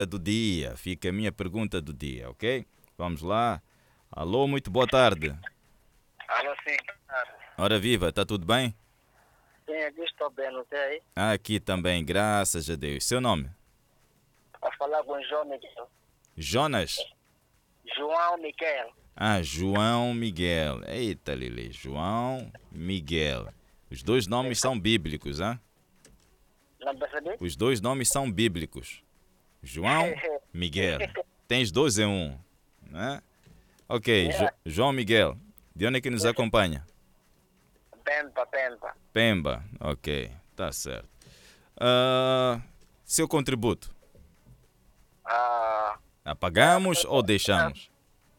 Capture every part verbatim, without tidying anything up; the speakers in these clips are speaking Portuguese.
do dia. Fica a minha pergunta do dia, ok? Vamos lá. Alô, muito boa tarde. Alô, sim. Ora viva, está tudo bem? Sim, aqui estou bem, não sei aí? Aqui também, graças a Deus. Seu nome? A falar com João Miguel. Jonas? João Miguel. Ah, João Miguel. Eita, Lili. João Miguel. Os dois nomes são bíblicos, hein? Não percebi? Os dois nomes são bíblicos. João Miguel. Tens dois em um, né? Ok, Jo- João Miguel. De onde é que nos acompanha? Pempa, Pempa. Pemba. Ok, tá certo. Ah, seu contributo. Ah, Apagamos ou deixamos?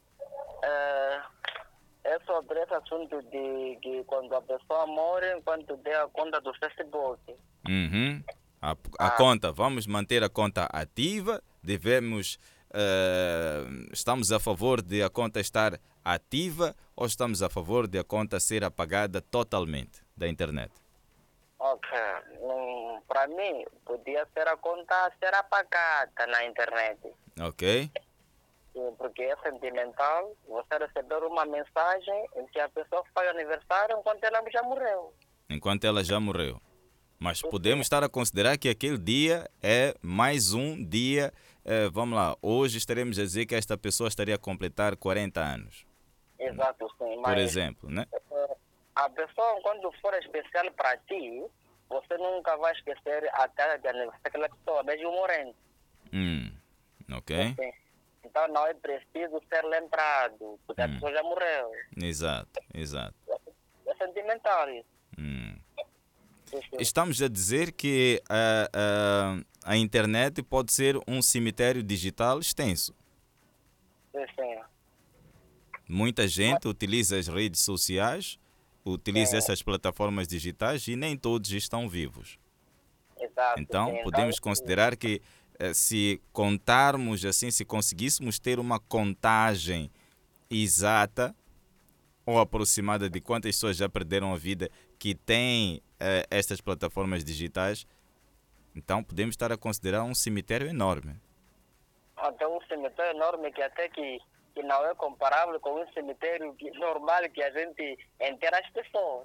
é, é sobre esse assunto de que quando a pessoa morre, enquanto tem a conta do Facebook. Uhum. A, a Ah. conta, vamos manter a conta ativa, devemos, eh, estamos a favor de a conta estar ativa ou estamos a favor de a conta ser apagada totalmente da internet? Ok. Hum, para mim, podia ser a conta a ser apagada na internet. Ok? Sim, porque é sentimental você receber uma mensagem em que a pessoa faz aniversário enquanto ela já morreu. Enquanto ela já morreu. Mas podemos estar a considerar que aquele dia é mais um dia, eh, vamos lá, hoje estaremos a dizer que esta pessoa estaria a completar quarenta anos, Exato, sim. por Mas exemplo, né? eh, a pessoa, quando for especial para ti, você nunca vai esquecer a data de aniversário daquela pessoa, mesmo morrendo. Hum, ok? Sim. Então não é preciso ser lembrado, porque a Hum. pessoa já morreu. Exato, exato. É sentimental isso. Hum. Sim, sim. Estamos a dizer que a, a, a internet pode ser um cemitério digital extenso. Sim, sim. Muita gente utiliza as redes sociais, utiliza É. essas plataformas digitais e nem todos estão vivos. Exato. Então, sim. podemos Então, considerar que eh, se contarmos assim, se conseguíssemos ter uma contagem exata ou aproximada de quantas pessoas já perderam a vida que têm eh, estas plataformas digitais, então podemos estar a considerar um cemitério enorme. até um cemitério enorme que até que, que não é comparável com um cemitério que- normal que a gente enterra as pessoas.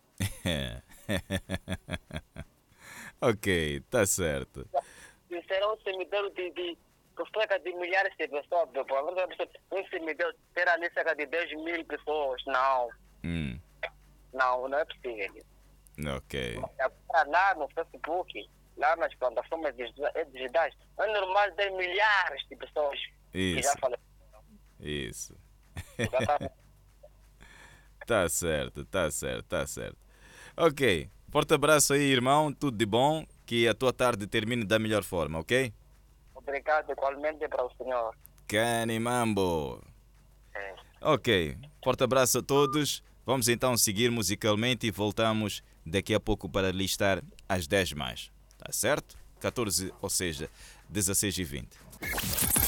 Ok, tá certo. Se será um cemitério de, de com cerca de milhares de pessoas, por exemplo, um cemitério ter ali cerca de dez mil pessoas, não, Hum, não, não é possível. ok. Agora, lá no Facebook, lá nas plataformas digi- digitais, é normal ter milhares de pessoas que já Isso, faleceram. isso. Exatamente. Tá certo, tá certo, tá certo. Ok, forte abraço aí, irmão. Tudo de bom. Que a tua tarde termine da melhor forma, ok? Obrigado igualmente para o senhor. Canimambo. É. Ok, forte abraço a todos. Vamos então seguir musicalmente e voltamos daqui a pouco para listar as dez mais. Tá certo? catorze, ou seja, dezasseis e vinte.